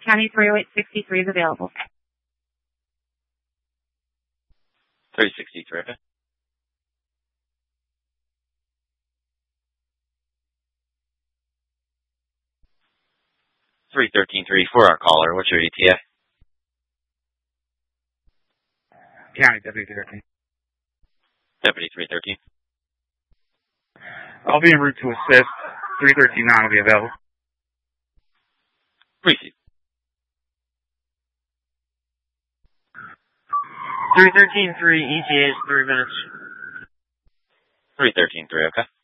County 30863 is available. 363, okay. For our caller. What's your ETA? County Deputy 313. Deputy 313. I'll be en route to assist. 313-9 will be available. Receive. 313-3, ETA is 3 minutes. 313-3, okay.